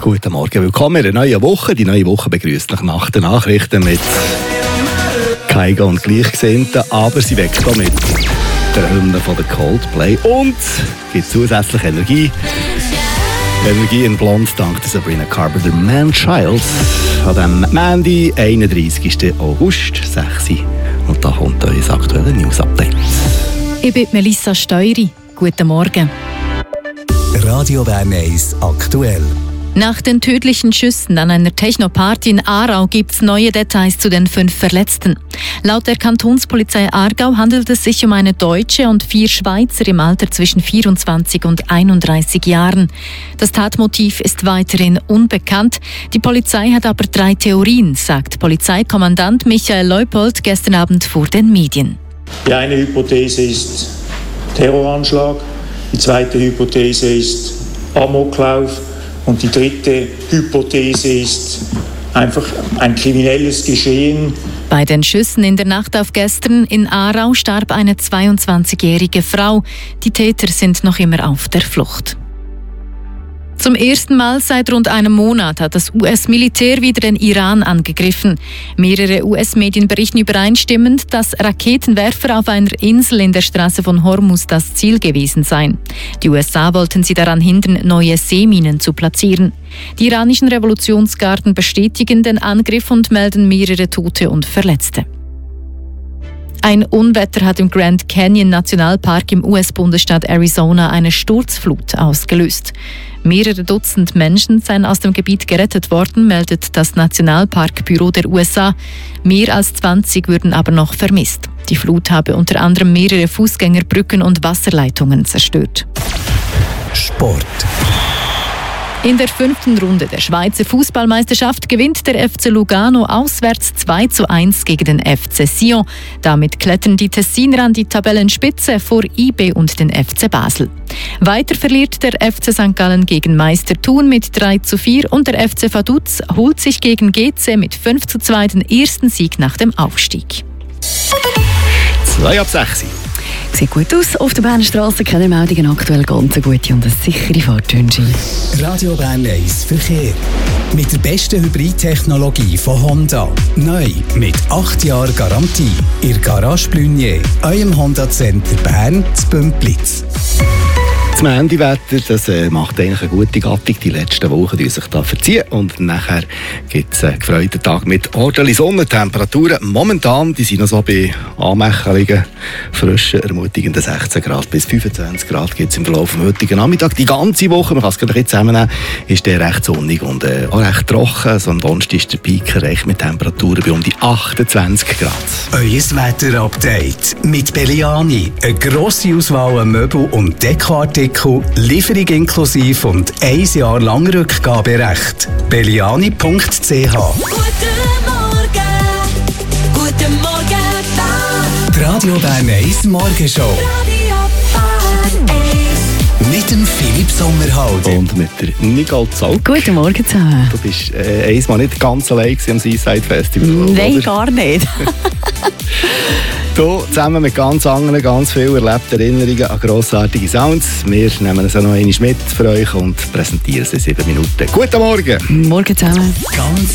Guten Morgen, willkommen in einer neuen Woche. Die neue Woche begrüßt nach Nacht der Nachrichten mit Kaiga und Gleichgesinnten, aber sie weckt auch mit der Hymne von der Coldplay und gibt zusätzlich Energie. Energie in Blond dank der Sabrina Carpenter Man-Child an dem Montag, 31. August, 6 Uhr. Und da kommt euer aktuelles News-Update. Ich bin Melissa Steury. Guten Morgen. Radio Bern 1 aktuell. Nach den tödlichen Schüssen an einer Techno-Party in Aarau gibt es neue Details zu den 5 Verletzten. Laut der Kantonspolizei Aargau handelt es sich um eine Deutsche und 4 Schweizer im Alter zwischen 24 und 31 Jahren. Das Tatmotiv ist weiterhin unbekannt. Die Polizei hat aber 3 Theorien, sagt Polizeikommandant Michael Leupold gestern Abend vor den Medien. Die eine Hypothese ist Terroranschlag, die zweite Hypothese ist Amoklauf und die dritte Hypothese ist einfach ein kriminelles Geschehen. Bei den Schüssen in der Nacht auf gestern in Aarau starb eine 22-jährige Frau. Die Täter sind noch immer auf der Flucht. Zum ersten Mal seit rund einem Monat hat das US-Militär wieder den Iran angegriffen. Mehrere US-Medien berichten übereinstimmend, dass Raketenwerfer auf einer Insel in der Straße von Hormuz das Ziel gewesen seien. Die USA wollten sie daran hindern, neue Seeminen zu platzieren. Die iranischen Revolutionsgarden bestätigen den Angriff und melden mehrere Tote und Verletzte. Ein Unwetter hat im Grand Canyon Nationalpark im US-Bundesstaat Arizona eine Sturzflut ausgelöst. Mehrere Dutzend Menschen seien aus dem Gebiet gerettet worden, meldet das Nationalparkbüro der USA. Mehr als 20 würden aber noch vermisst. Die Flut habe unter anderem mehrere Fußgängerbrücken und Wasserleitungen zerstört. Sport. In der 5. Runde der Schweizer Fußballmeisterschaft gewinnt der FC Lugano auswärts 2:1 gegen den FC Sion. Damit klettern die Tessiner an die Tabellenspitze vor IB und den FC Basel. Weiter verliert der FC St. Gallen gegen Meister Thun mit 3:4 und der FC Vaduz holt sich gegen GC mit 5:2 den ersten Sieg nach dem Aufstieg. 2 ab 6. Sieht gut aus. Auf der Berner Straße keine Meldungen, aktuell ganz eine gute und eine sichere Fahrt wünschen. Radio Bern 1 Verkehr. Mit der besten Hybridtechnologie von Honda. Neu mit 8 Jahren Garantie. Ihr Garage Blunier, eurem Honda Center Bern zu Bümplitz. Das Handywetter, das macht eigentlich eine gute Gattung. Die letzten Wochen die sich da verziehen und nachher gibt es einen gefreuten Tag mit ordentlichen Sonnentemperaturen. Momentan die sind noch so bei anmächeligen, frischen, ermutigenden 16 Grad bis 25 Grad gibt es im Verlauf des heutigen Nachmittag. Die ganze Woche, man kann es gleich zusammennehmen, ist der recht sonnig und auch recht trocken. So am Donnerstag ist der Peak erreicht mit Temperaturen bei um die 28 Grad. Euer Wetter-Update mit Belliani. Eine grosse Auswahl an Möbel- und Dekoartikeln, Lieferung inklusive und 1 Jahr lang Rückgaberecht. Belliani.ch. Guten Morgen, Die Radio Bern 1 Morgenshow. Radio Bern 1. Mit dem Philipp Sommerhalder. Und mit der Nicole Zaug. Guten Morgen zusammen. Du bist einmal nicht ganz allein am Seaside Festival. Nein, oder? gar nicht. Hier zusammen mit ganz anderen, ganz viel erlebten Erinnerungen an grossartige Sounds. Wir nehmen es auch noch einmal mit für euch und präsentieren es in 7 Minuten. Guten Morgen! Morgen zusammen. Ganz